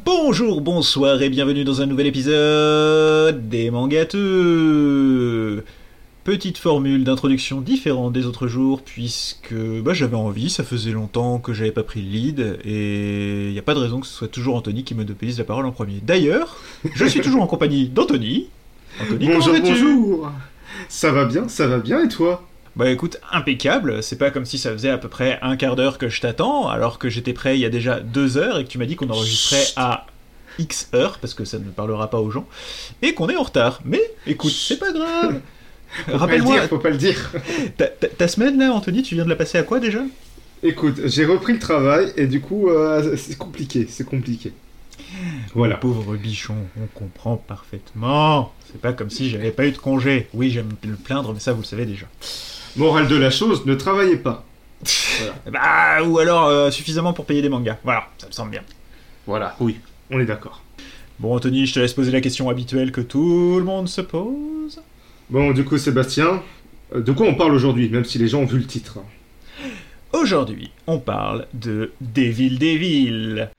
Bonjour, bonsoir et bienvenue dans un nouvel épisode des Mangateux. Petite formule d'introduction différente des autres jours puisque j'avais envie, ça faisait longtemps que j'avais pas pris le lead et y a pas de raison que ce soit toujours Anthony qui me monopolise la parole en premier. D'ailleurs, je suis toujours en compagnie d'Anthony. Anthony, Bonjour, comment vas-tu ? bonjour. Ça va bien et toi? Bah écoute, impeccable, c'est pas comme si ça faisait à peu près un quart d'heure que je t'attends, alors que j'étais prêt il y a déjà 2 heures et que tu m'as dit qu'on enregistrait à X heures, parce que ça ne parlera pas aux gens, et qu'on est en retard. Mais écoute, c'est pas grave. Rappelle-moi, Faut pas le dire. ta semaine là, Anthony, tu viens de la passer à quoi déjà ? Écoute, j'ai repris le travail et du coup, c'est compliqué. Voilà. Pauvre bichon, on comprend parfaitement. C'est pas comme si j'avais pas eu de congé. Oui, j'aime le plaindre, mais ça vous le savez déjà. Morale de la chose, ne travaillez pas. Voilà. Ou alors suffisamment pour payer des mangas. Voilà, ça me semble bien. Voilà, oui, on est d'accord. Bon Anthony, je te laisse poser la question habituelle que tout le monde se pose. Bon, du coup, Sébastien, de quoi on parle aujourd'hui, même si les gens ont vu le titre? Aujourd'hui, on parle de Devil Devil.